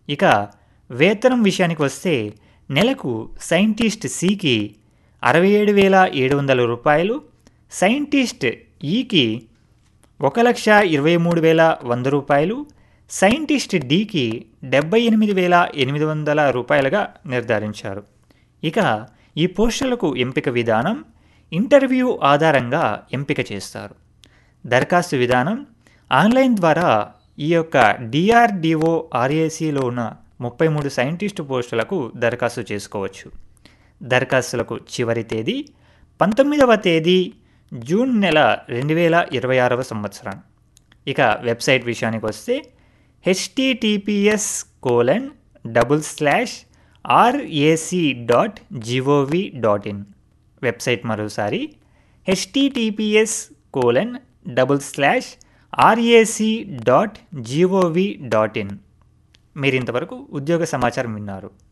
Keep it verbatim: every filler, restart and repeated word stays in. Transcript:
ఇక వేతనం విషయానికి వస్తే నెలకు సైంటిస్ట్ సికి అరవై ఏడు వేల ఏడు వందల రూపాయలు, సైంటిస్ట్ ఈకి ఒక లక్ష ఇరవై మూడు వేల వంద రూపాయలు, సైంటిస్ట్ డికి డెబ్బై ఎనిమిది వేల ఎనిమిది వందల రూపాయలుగా నిర్ధారించారు. ఇక ఈ పోస్టులకు ఎంపిక విధానం ఇంటర్వ్యూ ఆధారంగా ఎంపిక చేస్తారు. దరఖాస్తు విధానం ఆన్లైన్ ద్వారా ఈ యొక్క డిఆర్డిఓ ఆర్ఏసీలో ఉన్న ముప్పై మూడు సైంటిస్టు పోస్టులకు దరఖాస్తు చేసుకోవచ్చు. దరఖాస్తులకు చివరి తేదీ పంతొమ్మిదవ తేదీ జూన్ నెల రెండు వేల ఇరవై ఆరవ సంవత్సరం. ఇక వెబ్సైట్ విషయానికి వస్తే HTTPS colon double slash RAC dot GOV dot in. Website మరోసారి HTTPS colon double slash RAC dot GOV dot in. మీరు ఇంతవరకు ఉద్యోగ సమాచారం విన్నారు.